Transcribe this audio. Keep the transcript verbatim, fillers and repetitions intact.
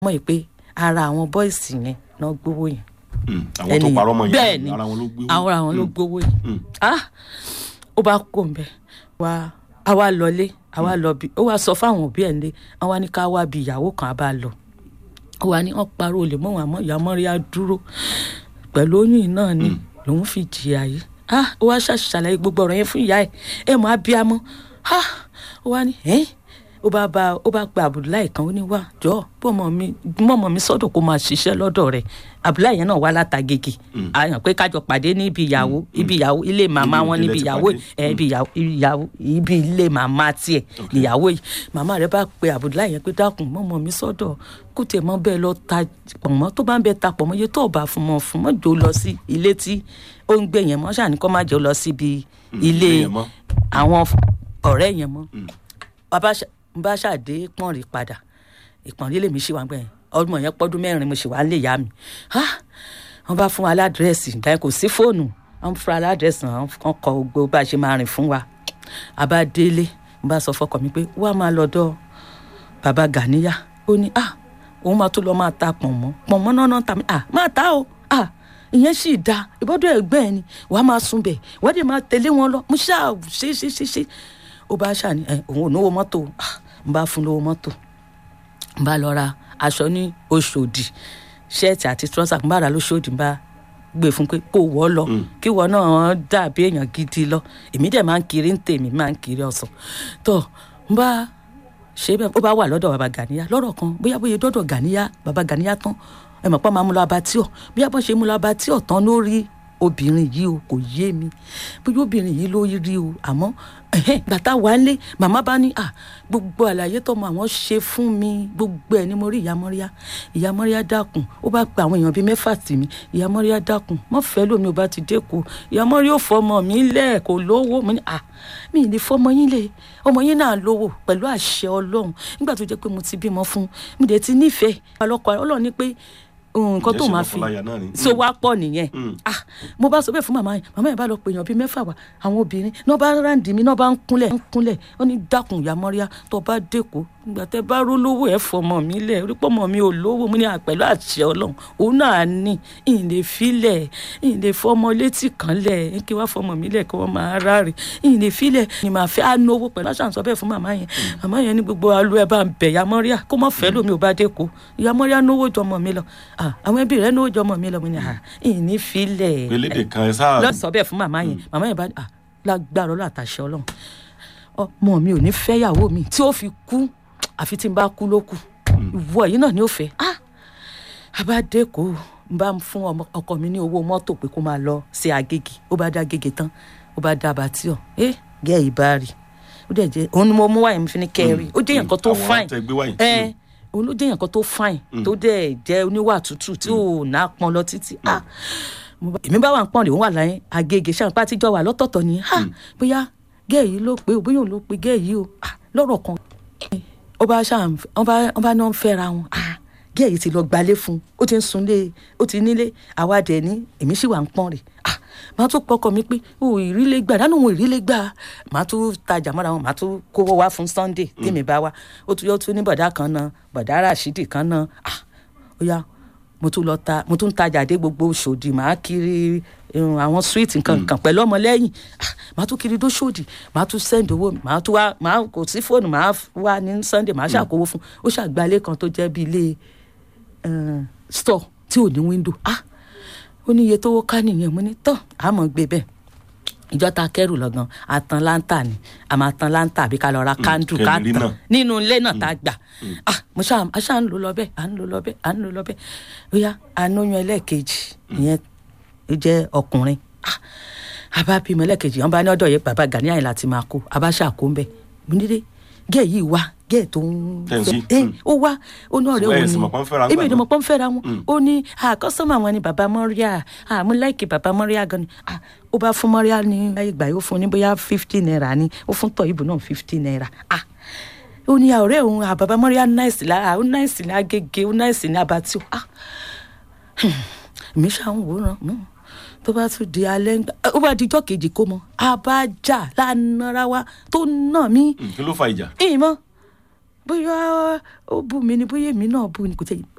mọ̀ pé ara àwọn bọ́ìsì yẹn náà gbowó yẹn. àwọn tó parọ́ mọ́ yẹn ara wọn ló gbowó. àwọn àwọn ló gbowó yẹn. ah ó bá kó mbẹ wá a wá lọlé a wá lọ bí ó wá sọ fáwọn òbí ẹ̀ ń lé àwọn ní ká wá bí ìyàwó kan a bá lọ. ó wá ní wọ́n parọ́ olè mọ́ wọn àmọ́ ìyá mọ́ríyá dúró pẹ̀lú oyún náà ni lòun fi jìyà yìí. ah ó wá ṣàṣàlàyé gbogbo ọ̀rọ̀ yẹn fún ìyá ẹ̀ ẹ̀ mọ́ abiyamọ. ah ó wá ní ẹ́ ó bá bá ó bá gba Abdullahi kan ó ní wá jọ bọ́mọ mi mọ́mọ mi sọ́dọ̀ kó máa ṣiṣẹ́ lọ́dọ̀ rẹ̀. Abdullahi yẹn náà wá látàgègè àyàn pé kájọ pàdé níbi ìyàwó ibi ìyàwó ilé màmá wọn níbi ìyàwó ẹ ibi ìyàwó ibi ilé màmá tiẹ̀ níyàwó yìí. màmá rẹ̀ bá pe Abdullahi yẹn pé dákun mọ́mọ mi sọ́dọ̀ kó tiẹ̀ mọ́ bẹ́ẹ̀ lọ ta pọ̀nmọ́ tó bá ń bẹ ta pọ̀nmọ́ yẹ tó bá fún mọ́ fún mọ́ jò lọ sí ilé tí ó ń gbé yẹn mọ́ ṣáà ní kó má jẹ́ lọ síbi ilé àwọn ọ̀rẹ́ yẹn mọ́. bàbá bá ṣàdé pọ́nrí padà ìpọ́nrí lèmi ṣì wá gbẹ̀yìn ọdún yẹn pọ́dún mẹ́rin mo ṣì wá lè yá mi. wọ́n bá fún wa ládírẹ́sì dáì kò sí fóònù wọ́n fún wa ládírẹ́sì wọ́n kọ gbogbo bá a ṣe máa rìn fún wa. a bá délé mo bá sọ fọkọ mi pé wá máa lọ́dọ̀ bàbá Ganiya ó ní ah òun máa tún lọ máa ta pọ̀nmọ́ pọ̀nmọ́ náà náà ta mi ah máa ta o ah ìyẹn sì da ìbọ́dọ̀ ẹ̀gbẹ́ ẹ̀ ni wàá máa sùn bẹ̀ wọ́n dẹ̀ máa tẹ̀lé wọn lọ mo ṣáà ṣe ṣe ṣe ṣe ó bá ṣáà ní òun ò náwó mọ́tò n bá fún lówó mọ́tò n bá lọ ra aṣọ ní Òṣòdì ṣẹ́ẹ̀tì àti trọ́sà n bá ra lóṣòdì n bá gbé fún pé kó wọ́ lọ kí wọ́n náà dàbí èèyàn gidi lọ èmi dẹ̀ máa ń kiri ń tèmi máa ń kiri ọ̀sán tó n bá ṣe bẹ́ẹ̀ ó bá wà lọ́dọ̀ bàbá Ganiya lọ́rọ̀ kan bóyá bóyá dọ́dọ̀ Ganiya bàbá Ganiya tán ẹ mọ̀ pé máa mú lọ abatíọ̀ bóyá bọ́n ṣe mú lọ abatíọ̀ tán lórí obìnrin yìí o kò yé mi bóyá obìnrin yìí ló rí o àmọ́ gbàtà wà lé màmá bá ní à gbogbo àlàyé tọmọ àwọn ṣe fún mi gbogbo ẹ ni mo rí ìyá Mọ́ríyá ìyá Mọ́ríyá dákun ó bá pa àwọn èèyàn bíi mẹ́fà tì mí ìyá Mọ́ríyá dákun mọ́ fẹ́ lómi ò bá ti dẹ́kun ìyá Mọ́ríyá ò fọmọ mi lẹ̀ kò lówó mi ní à mi ì lè fọmọ yín lẹ̀ ọmọ yín náà lówó pẹ̀lú àṣẹ Ọlọ́run nígbà tó jẹ́ pé mo ti bímọ fún mi dẹ̀ ti nífẹ̀ẹ́ ọlọ́kọ Ọlọ́run ní pé nǹkan tó máa fi so wá pọ̀ nìyẹn ah mo bá sọ bẹ́ẹ̀ fún màmá yẹn màmá yẹn bá lọ pè yàn bíi mẹ́fà wá àwọn obìnrin náà bá ráǹdì mi náà bá ń kúnlẹ̀ ń kúnlẹ̀ ó ní dákun ìyá Mọ́ríyá tó bá dẹ́kọ̀ nígbà tẹ́ bá ró lówó ẹ̀ fọmọ mi lẹ̀ orí pọ́mọ mi ò lówó mo ní àpẹ̀lú àṣẹ Ọlọ́run òun náà ní ìyìn lè filẹ̀ ìyìn lè fọmọ létí kan lẹ̀ kí wá fọmọ mi lẹ̀ kí wọ́n máa ráre ìyìn lè filẹ̀ ni màá fẹ́ á náwó pẹ̀lú àṣà sọ bẹ́ẹ̀ fún màmá yẹn màmá yẹn ní gbogbo alu ẹ bá ń bẹ̀ ìyá Mọ́ríyá kó má fẹ́ lómi ò bá dẹ́kọ̀ ìyá Mọ́ríyá náwó jọmọ mi lọ àwọn ẹbí rẹ̀ náwó jọmọ mi lọ mo ní à ìyìn ní filẹ̀ pelédè kan ẹ sáà lọ sọ bẹ́ẹ̀ fún màmá yẹn màmá yẹn bá à lágbára Ọlọ́run àtàṣẹ Ọlọ́run ọmọ mi ò ní fẹ́yàwó mi tí ó fi kú àfi tí n bá kú ló kù ìwọ yìí náà ni ó fẹ́ ah abádẹ́kọ̀ n bá fún ọkọ mi ní owó mọ́tò pé kó máa lọ sí Agége ó bá dá Agége tán ó bá dá Abatíọ̀ ẹ gẹ́ ìbáàrí ó dẹ̀ jẹ́ òun ni mo mú wáyé mi fi ní kẹrin ó jẹ́ nǹkan tó fine ẹ òun ló jẹ́ nǹkan tó fine tó dẹ̀ jẹ́ oníwà tútù tí ò ná pọn lọ títí ah èmi bá wà ń pọ́n lè wọ́n wà láyé Agége ṣáà nípa àtijọ́ wà lọ́tọ̀ọ̀tọ̀ ni ah bóyá gẹ́ yìí ló pé bóyá òun ló pe gẹ́ yìí o ah lọ́rọ̀ kan ó bá ṣáà wọ́n bá wọ́n bá náà ń fẹ́ra wọn ah gẹ́ yìí ti lọ gbalé fún un ó ti ń sunlé ó ti nílé àwa dẹ̀ ní èmi sì wà ń pọ́n rẹ̀ ah màá tún pọkọ mi pé o ìrílé gbà dáná òun ìrílé gbà màá tún tajà mọ́ra wọn màá tún kówó wá fún Sunday tèmi bá wá ó tún yọ tún ní bọ̀dá kan náà bọ̀dá Rashidi kan náà ah ó yá mo tún lọ ta mo tún tajà dé gbogbo Òṣòdì màá kiri àwọn sweet nǹkan kan pẹ̀lú ọmọlẹ́yìn màá tún kiri dóṣòdì màá tún send owó màá tún wá màá kò sí fóònù màá wá ní Sunday màá ṣàkówó fún ó ṣàgbálẹ̀ kan tó jẹ́ bí ilé store tí ò ní window ah ó ní iye tó wó ká nìyẹn mo ní tán àmọ́ gbé bẹ́ẹ̀ ìjọ ta kẹrù lọ́gàn àtàn láńtà ni àmọ́ àtàn láńtà àbí ká lọ ra kándù ká tàn nínú ilé náà tá a gbà ah mo ṣáà a ṣáà ń lò lọ bẹ́ẹ̀ à ń lò lọ bẹ́ẹ̀ à ń lò lọ bẹ́ẹ̀ ó yá anóyún ẹlẹ́ẹ̀kejì ìyẹn ó jẹ́ ọkùnrin ah àbá bímọ ẹlẹ́ẹ̀kejì wọn bá ní ọ̀dọ̀ yẹn bàbá Gani àyìnlá ti máa kó àbá ṣàkó ń bẹ̀ mo ní dé gẹ́ẹ̀ yìí wá gẹ́ẹ̀ tó ń fẹ́ ó wá ó ní ọ̀rẹ́ òun ni èmi ìdí mọ̀ pọ́n fẹ́ra wọn ó ní àkọ́sọ́mọ̀ àwọn ni bàbá Mọ́ríyá àmú láìkì bàbá Mọ́ríyá gan ni ó bá fún Mọ́ríyá ní ìgbà yìí ó fún ní bóyá fifty naira ni ó fún tọ̀ ibù náà fifty naira ah ó ní ọ̀rẹ́ òun bàbá Mọ́ríyá náìsì lára ó náìsì ní Agége ó náìsì ní Abatíọ̀ ah èmi ṣáà ń wòran tó bá tún di alẹ́ ńgbà ó bá di ijọ́ kejì kó mọ abájà lánàá wa tó nà mí. kí ló fa ìjà. ìmọ̀ bóyá ó bú mi ni bóyá èmi náà bú ni kò tẹ̀